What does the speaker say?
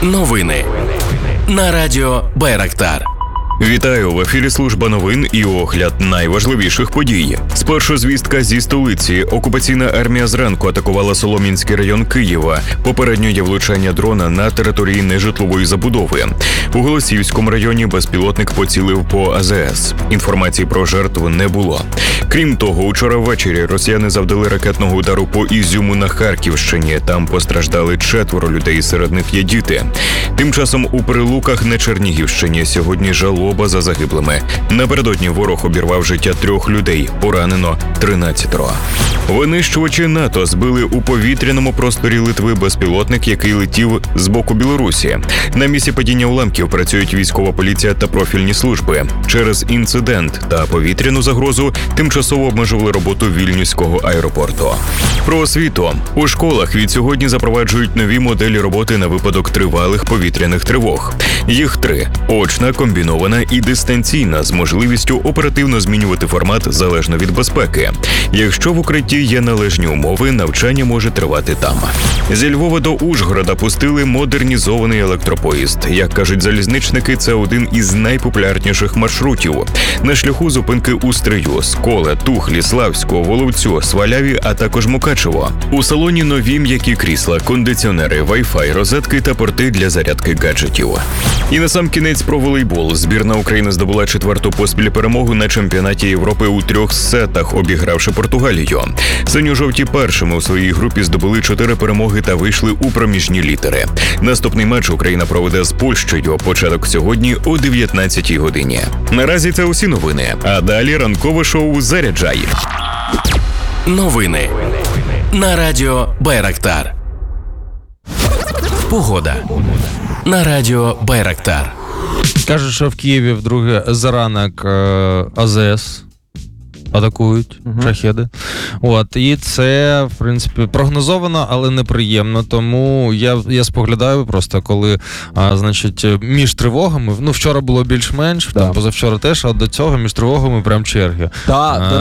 Новини на радіо Байрактар. Вітаю, в ефірі служба новин і огляд найважливіших подій. Спершу звістка зі столиці. Окупаційна армія зранку атакувала Солом'янський район Києва. Попередньо є влучання дрона на території нежитлової забудови. У Голосіївському районі безпілотник поцілив по АЗС. Інформації про жертв не було. Крім того, учора ввечері росіяни завдали ракетного удару по Ізюму на Харківщині. Там постраждали 4 людей, серед них є діти. Тим часом у Прилуках на Чернігівщині сьогодні жалоба за загиблими. Напередодні ворог обірвав життя 3 людей, поранено 13. Винищувачі НАТО збили у повітряному просторі Литви безпілотник, який летів з боку Білорусі. На місці падіння уламків працюють військова поліція та профільні служби. Через інцидент та повітряну загрозу тимчасово обмежували роботу Вільнюського аеропорту. Про освіту. У школах від сьогодні запроваджують нові моделі роботи на випадок тривалих повітряних тривог. Їх 3 – очна, комбінована і дистанційна, з можливістю оперативно змінювати формат залежно від безпеки. Якщо в укритті є належні умови, навчання може тривати там. Зі Львова до Ужгорода пустили модернізований електропоїзд. Як кажуть залізничники, це один із найпопулярніших маршрутів. На шляху зупинки у Стрию, Сколе, Тухлі, Славську, Воловцю, Сваляві, а також Мукачево. У салоні нові м'які крісла, кондиціонери, Wi-Fi, розетки та порти для зарядки гаджетів. І насамкінець про волейбол. Збірна України здобула 4-ту поспіль перемогу на чемпіонаті Європи у 3 сетах, обігравши Португалію. Синьо-жовті першими у своїй групі здобули 4 перемоги та вийшли у проміжні літери. Наступний матч Україна проведе з Польщею. Початок сьогодні о 19-й годині. Наразі це усі новини. А далі ранкове шоу «Заряджай». Новини на радіо Байрактар. Погода на радіо Байрактар. Кажуть, що в Києві вдруге за ранок АЗС атакують, шахеди. І це, в принципі, прогнозовано, але неприємно. Тому я споглядаю просто, коли, між тривогами, вчора було більш-менш, позавчора теж, а до цього між тривогами прям черги. Так, до